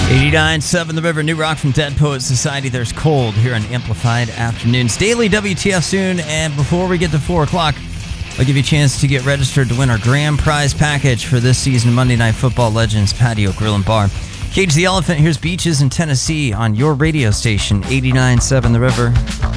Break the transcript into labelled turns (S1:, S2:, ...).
S1: 89.7 The River, new rock from Dead Poet Society. There's Cold here on Amplified Afternoons. Daily WTF soon, and before we get to 4 o'clock, I'll give you a chance to get registered to win our grand prize package for this season of Monday Night Football Legends Patio Grill and Bar. Cage the Elephant, here's Beaches in Tennessee on your radio station, 89.7 The River.